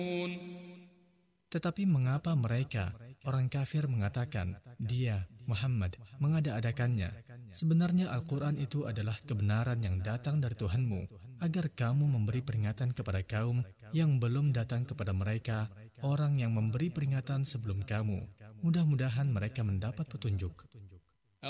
Tetapi mengapa mereka, orang kafir, mengatakan dia, Muhammad, mengada-adakannya? Sebenarnya Al-Quran itu adalah kebenaran yang datang dari Tuhanmu, agar kamu memberi peringatan kepada kaum yang belum datang kepada mereka, orang yang memberi peringatan sebelum kamu. Mudah-mudahan mereka mendapat petunjuk.